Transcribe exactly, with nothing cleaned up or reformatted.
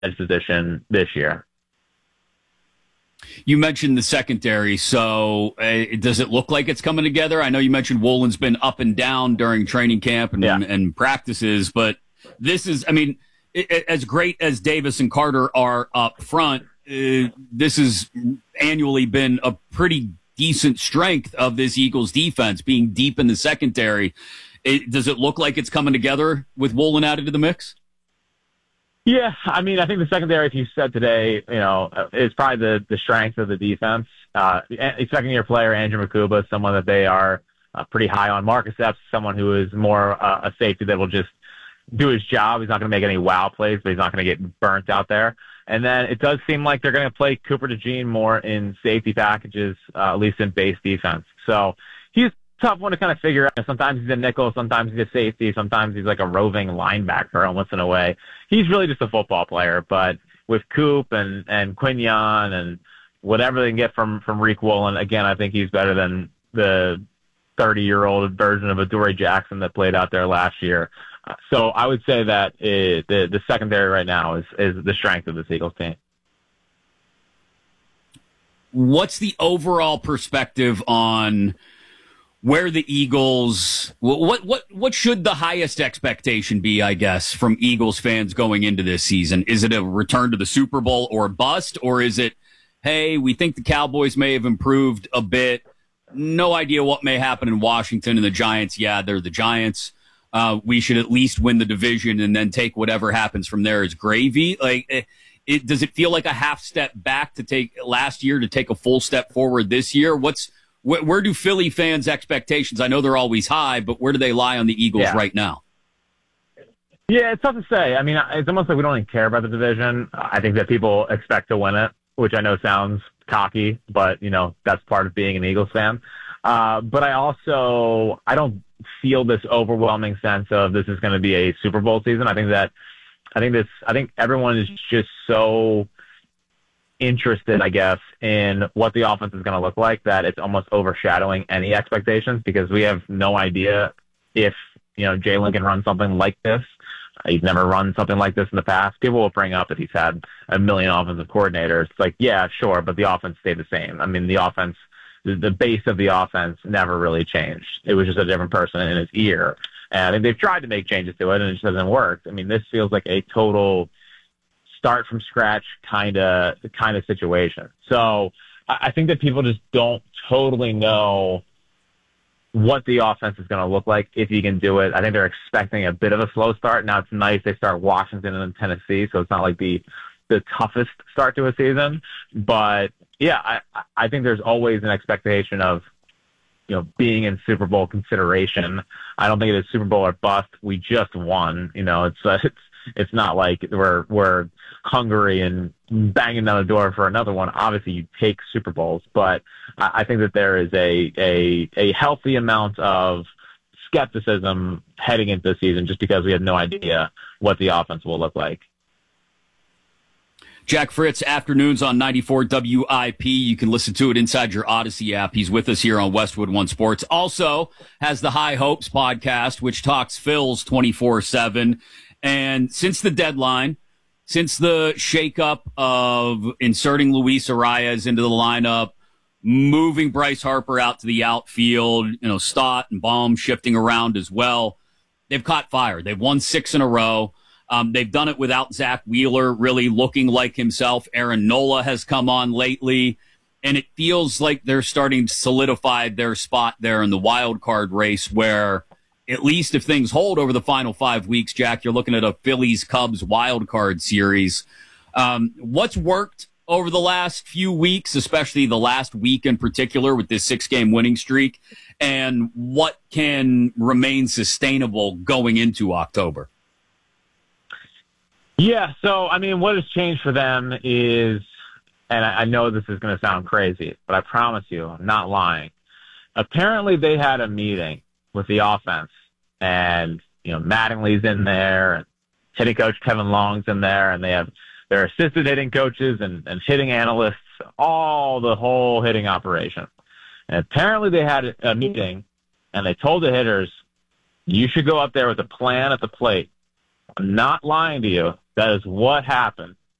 edge position this year. You mentioned the secondary, so uh, does it look like it's coming together? I know you mentioned Woolen's been up and down during training camp and, yeah. and practices, but this is, I mean, it, as great as Davis and Carter are up front, uh, this has annually been a pretty decent strength of this Eagles defense, being deep in the secondary. It, does it look like it's coming together with Woolen added to the mix? Yeah, I mean, I think the secondary, if you said today, you know, is probably the, the strength of the defense. Uh, a second-year player, Andrew Makuba, someone that they are uh, pretty high on. Marcus Epps, someone who is more uh, a safety that will just do his job. He's not going to make any wow plays, but he's not going to get burnt out there. And then it does seem like they're going to play Cooper DeJean more in safety packages, uh, at least in base defense. So he's tough one to kind of figure out. Sometimes he's a nickel, sometimes he's a safety, sometimes he's like a roving linebacker almost in a way. He's really just a football player, but with Coop and, and Quinion and whatever they can get from, from Reek Woolen, again, I think he's better than the thirty-year-old version of Adoree Jackson that played out there last year. Uh, so I would say that it, the, the secondary right now is, is the strength of this Eagles team. What's the overall perspective on where the Eagles, what what what should the highest expectation be, I guess, from Eagles fans going into this season? Is it a return to the Super Bowl or bust, or is it, hey, we think the Cowboys may have improved a bit, no idea what may happen in Washington, and the Giants, yeah, they're the Giants. Uh, we should at least win the division and then take whatever happens from there as gravy. Like, it, it, does it feel like a half step back to take last year to take a full step forward this year? What's Where, where do Philly fans' expectations? I know they're always high, but where do they lie on the Eagles yeah. right now? Yeah, it's tough to say. I mean, it's almost like we don't even care about the division. I think that people expect to win it, which I know sounds cocky, but, you know, that's part of being an Eagles fan. Uh, but I also, I don't feel this overwhelming sense of this is going to be a Super Bowl season. I think that, I think this, I think everyone is just so interested, I guess, in what the offense is going to look like that it's almost overshadowing any expectations, because we have no idea if, you know, Jalen can run something like this. He's never run something like this in the past. People will bring up that he's had a million offensive coordinators. It's like, yeah, sure, but the offense stayed the same. I mean, the offense, the, the base of the offense never really changed. It was just a different person in his ear. And I think they've tried to make changes to it, and it just hasn't worked. I mean, this feels like a total start from scratch kind of kind of situation. So I think that people just don't totally know what the offense is going to look like if you can do it. I think they're expecting a bit of a slow start. Now it's nice they start Washington and Tennessee, so it's not like the the toughest start to a season. But yeah, I I think there's always an expectation of, you know, being in Super Bowl consideration. I don't think it is Super Bowl or bust. We just won. You know, it's uh, it's it's not like we're we're hungry and banging down the door for another one. Obviously, you take Super Bowls, but I, I think that there is a a a healthy amount of skepticism heading into the season, just because we have no idea what the offense will look like. Jack Fritz, afternoons on ninety-four W I P. You can listen to it inside your Odyssey app. He's with us here on Westwood One Sports. Also has the High Hopes podcast, which talks Phils twenty-four seven. And since the deadline, since the shakeup of inserting Luis Arias into the lineup, moving Bryce Harper out to the outfield, you know, Stott and Baum shifting around as well, they've caught fire. They've won six in a row. Um, they've done it without Zach Wheeler really looking like himself. Aaron Nola has come on lately, and it feels like they're starting to solidify their spot there in the wild card race, where at least if things hold over the final five weeks, Jack, you're looking at a Phillies-Cubs wild card series. Um, what's worked over the last few weeks, especially the last week in particular with this six-game winning streak, and what can remain sustainable going into October? Yeah, so, I mean, what has changed for them is, and I, I know this is going to sound crazy, but I promise you, I'm not lying. Apparently they had a meeting with the offense, and, you know, Mattingly's in there, and hitting coach Kevin Long's in there, and they have their assistant hitting coaches and, and hitting analysts, all the whole hitting operation. And apparently they had a meeting, and they told the hitters, you should go up there with a plan at the plate. I'm not lying to you. That is what happened.